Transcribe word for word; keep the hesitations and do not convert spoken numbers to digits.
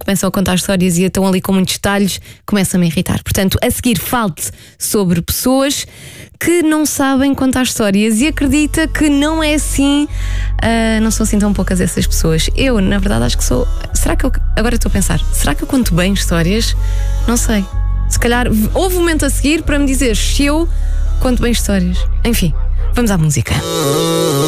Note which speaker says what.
Speaker 1: começam a contar histórias e estão ali com muitos detalhes, começa-me a irritar. Portanto, a seguir, fale-te sobre pessoas que não sabem contar histórias e acredita que não é assim, uh, não são assim tão poucas essas pessoas. Eu, na verdade, acho que sou. Será que eu. Agora estou a pensar, será que eu conto bem histórias? Não sei. Se calhar houve um momento a seguir para me dizer se eu conto bem histórias. Enfim, vamos à música.